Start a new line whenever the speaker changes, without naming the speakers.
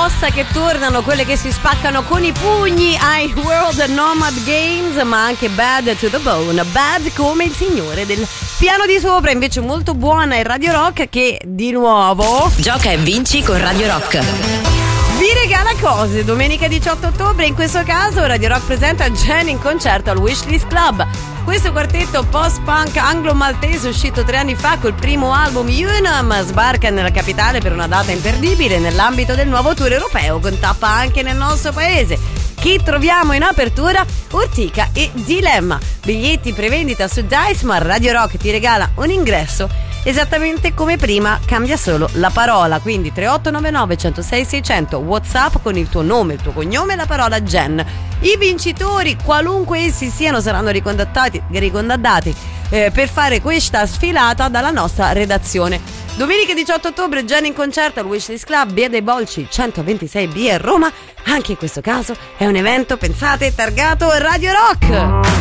ossa che tornano, quelle che si spaccano con i pugni ai World Nomad Games, ma anche Bad to the Bone, bad come il signore del piano di sopra. Invece molto buona è Radio Rock, che di nuovo
gioca e vinci con Radio Rock.
Vi regala cose. Domenica 18 ottobre, in questo caso Radio Rock presenta Jen in concerto al Wishlist Club. Questo quartetto post-punk anglo-maltese, uscito 3 anni fa col primo album Unum, sbarca nella capitale per una data imperdibile nell'ambito del nuovo tour europeo, con tappa anche nel nostro paese. Chi troviamo in apertura? Ortica e Dilemma. Biglietti prevendita su Dice, ma Radio Rock ti regala un ingresso esattamente come prima, cambia solo la parola. Quindi 3899 106 600, WhatsApp con il tuo nome, il tuo cognome e la parola Jen. I vincitori, qualunque essi siano, saranno ricontattati per fare questa sfilata dalla nostra redazione. Domenica 18 ottobre Jen in concerto al Wishlist Club, Via dei Bolci 126B a Roma. Anche in questo caso è un evento, pensate, targato Radio Rock.